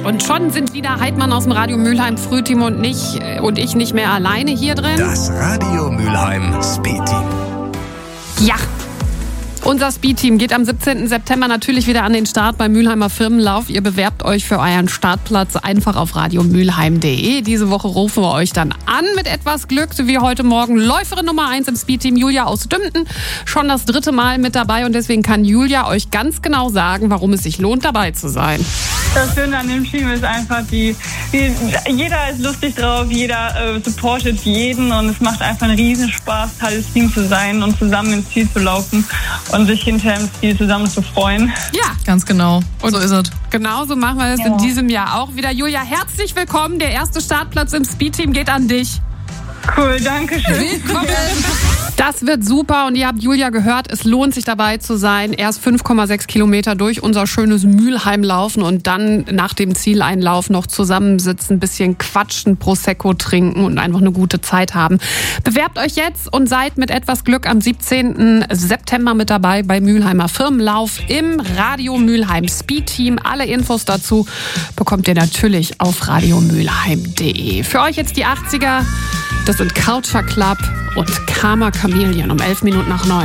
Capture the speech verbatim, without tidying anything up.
Und schon sind wieder Heidmann aus dem Radio Mülheim, Frühteam und, nicht, und ich nicht mehr alleine hier drin. Das Radio Mülheim Speedteam. Ja, unser Speedteam geht am siebzehnten September natürlich wieder an den Start beim Mülheimer Firmenlauf. Ihr bewerbt euch für euren Startplatz einfach auf radiomülheim punkt de. Diese Woche rufen wir euch dann an mit etwas Glück, so wie heute Morgen Läuferin Nummer eins im Speedteam, Julia aus Dümten. Schon das dritte Mal mit dabei und deswegen kann Julia euch ganz genau sagen, warum es sich lohnt, dabei zu sein. Das Schöne an dem Team ist einfach, die, die jeder ist lustig drauf, jeder äh, supportet jeden und es macht einfach einen riesen Spaß, Teil des Teams zu sein und zusammen ins Ziel zu laufen und sich hinterher im Ziel zusammen zu freuen. Ja, ganz genau. Und so ist es. Genauso machen wir das ja in diesem Jahr auch wieder. Julia, herzlich willkommen. Der erste Startplatz im Speedteam geht an dich. Cool, danke schön. Willkommen. Das wird super und ihr habt Julia gehört, es lohnt sich dabei zu sein. Erst fünf Komma sechs Kilometer durch unser schönes Mülheim laufen und dann nach dem Zieleinlauf noch zusammensitzen, bisschen quatschen, Prosecco trinken und einfach eine gute Zeit haben. Bewerbt euch jetzt und seid mit etwas Glück am siebzehnten September mit dabei bei Mülheimer Firmenlauf im Radio Mülheim Speedteam. Alle Infos dazu bekommt ihr natürlich auf radiomülheim punkt de. Für euch jetzt die achtziger. Das sind Culture Club und Karma Chameleon um elf Minuten nach neun.